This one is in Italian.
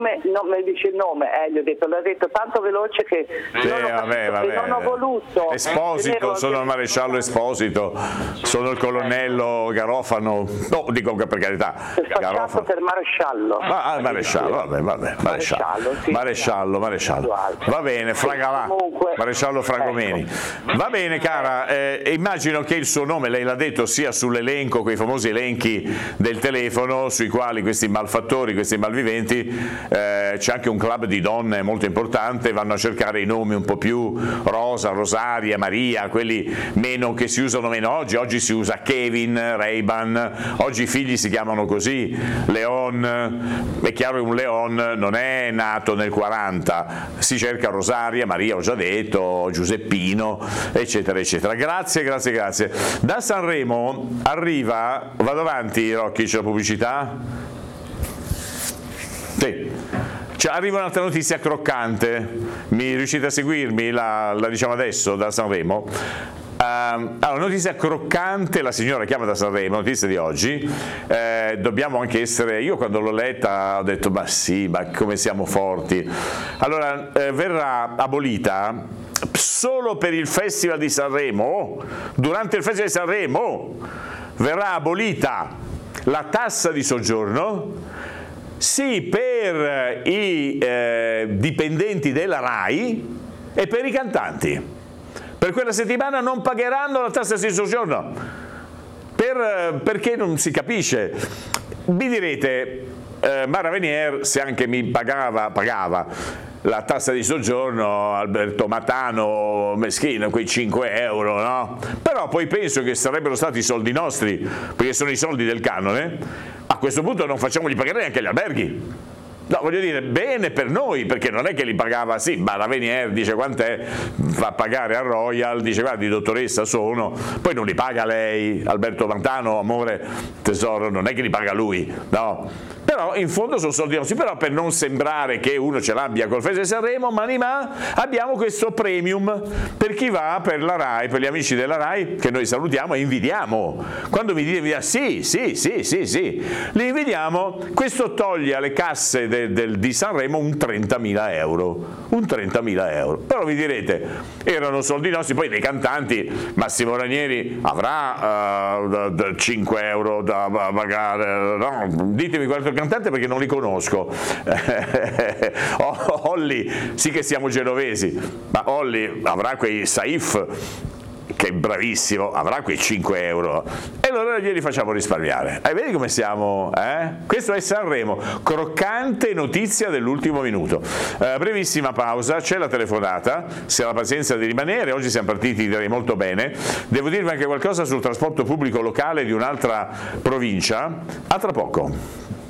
non mi dice il nome, gli ho detto, l'ha detto tanto veloce che non ho voluto. Esposito, sono il maresciallo Esposito, sono il colonnello Garofano, no, dico che per carità. Garofano per maresciallo. Maresciallo. Va bene, Fragalà, maresciallo Fragomeni. Va bene, cara, immagino che il suo nome, lei l'ha detto, sia sull'elenco, quei famosi elenchi del telefono sui quali questi malfattori, questi malviventi, c'è anche un club di donne molto importante, vanno a cercare i nomi un po' più Rosa, Rosaria, Maria, quelli meno che si usano meno oggi si usa Kevin, Ray-Ban, oggi i figli si chiamano così, Leon, è chiaro che un Leon non è nato nel 40, si cerca Rosaria, Maria ho già detto, Giuseppino, eccetera eccetera. Grazie. Da Sanremo arriva, vado avanti Rocchi, c'è la pubblicità? Sì. Arriva un'altra notizia croccante, mi riuscite a seguirmi? La diciamo adesso da Sanremo. Allora, notizia croccante, la signora chiama da Sanremo, notizia di oggi, dobbiamo anche essere, io quando l'ho letta ho detto ma come siamo forti. Allora, verrà abolita solo per il Festival di Sanremo, durante il Festival di Sanremo verrà abolita la tassa di soggiorno. Sì, per i dipendenti della RAI e per i cantanti. Per quella settimana non pagheranno la tassa di soggiorno. Perché non si capisce. Vi direte, Mara Venier, se anche mi pagava la tassa di soggiorno, Alberto Matano, meschino, quei 5 euro, no? Però poi penso che sarebbero stati i soldi nostri, perché sono i soldi del canone. A questo punto non facciamogli pagare neanche gli alberghi. No, voglio dire, bene per noi, perché non è che li pagava, ma la Venier dice quant'è, fa pagare a Royal, dice guardi dottoressa sono, poi non li paga lei, Alberto Matano, amore, tesoro, non è che li paga lui, no. Però in fondo sono soldi nostri, però per non sembrare che uno ce l'abbia col Festival di Sanremo, abbiamo questo premium per chi va per la RAI, per gli amici della RAI, che noi salutiamo e invidiamo. Quando mi dite sì, li invidiamo, questo toglie alle casse di Sanremo un 30.000 euro. Però vi direte, erano soldi nostri, poi dei cantanti, Massimo Ranieri avrà 5 euro da pagare, no? Ditemi quanto cantante perché non li conosco. Olli, sì che siamo genovesi, ma Olli avrà quei Saif, che è bravissimo, avrà quei 5 euro e allora glieli facciamo risparmiare. Vedi come siamo? Questo è Sanremo, croccante notizia dell'ultimo minuto. Brevissima pausa, c'è la telefonata, se ha la pazienza di rimanere, oggi siamo partiti direi molto bene. Devo dirvi anche qualcosa sul trasporto pubblico locale di un'altra provincia, a tra poco.